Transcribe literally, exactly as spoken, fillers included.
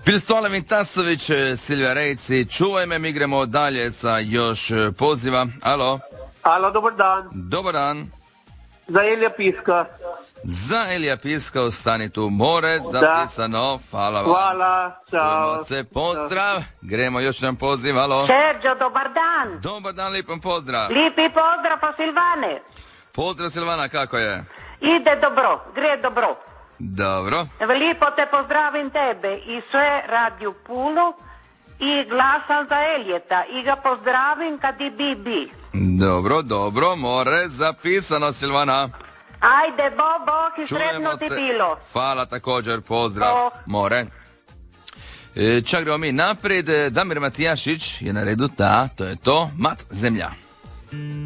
Pilstolev Tasović, Silvija Rejci, čuvaj me, mi idemo dalje sa još poziva. Alo? Alo, dobar dan. Dobar dan. Za Elija Piska. Za Elija Piska, ostani tu, more, zapisano. Hvala vam. Hvala, čao. Se pozdrav. Gremo još jedan poziv, alo? Sergio, dobar dan. Dobar dan, lipom pozdrav. Lipi pozdrav po Silvane. Pozdrav Silvana, kako je? Ide dobro, gre dobro. Dobro. Lipo te pozdravim tebe i sve Radio Pulu i glasam za Elijeta i ga pozdravim kad i bi bi. Dobro, dobro, more, zapisano Silvana. Ajde, bo, bo, i sretno ti bilo. Hvala također, pozdrav, Oh. more. E, čak gremo mi naprijed, Damir Matijašić je na redu, da, to je to, Mat zemlja.